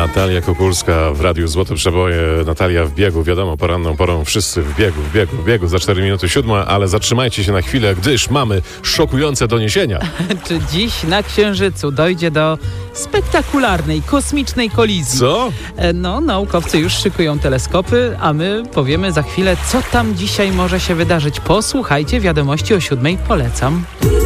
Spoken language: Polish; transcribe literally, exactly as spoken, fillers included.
Natalia Kukulska w Radiu Złote Przeboje. Natalia w biegu, wiadomo, poranną porą wszyscy w biegu, w biegu, w biegu. Za cztery minuty siódma, ale zatrzymajcie się na chwilę, gdyż mamy szokujące doniesienia. Czy dziś na Księżycu dojdzie do spektakularnej, kosmicznej kolizji? Co? No, naukowcy już szykują teleskopy, a my powiemy za chwilę, co tam dzisiaj może się wydarzyć. Posłuchajcie wiadomości o siódmej, polecam.